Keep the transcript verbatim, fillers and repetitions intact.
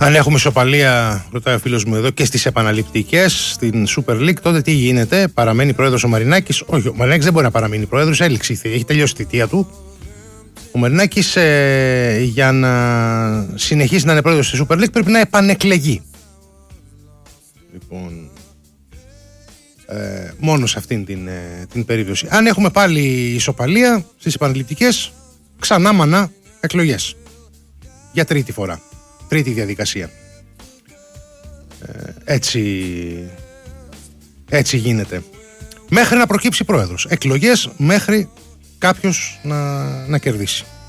Αν έχουμε ισοπαλία, ρωτάει ο φίλος μου εδώ, και στις επαναληπτικές, στην Super League, τότε τι γίνεται, παραμένει πρόεδρος ο Μαρινάκης? Όχι, ο Μαρινάκης δεν μπορεί να παραμείνει πρόεδρος, έληξε, έχει τελειώσει η θητεία του. Ο Μαρινάκης ε, για να συνεχίσει να είναι πρόεδρος στη Super League πρέπει να επανεκλεγεί. Λοιπόν, ε, μόνο σε αυτήν την, ε, την περίπτωση. Αν έχουμε πάλι ισοπαλία στις επαναληπτικές, ξανά μανά εκλογές. Για τρίτη φορά. Τρίτη διαδικασία. Ε, έτσι, έτσι γίνεται. Μέχρι να προκύψει πρόεδρος. Εκλογές μέχρι κάποιος να, να κερδίσει.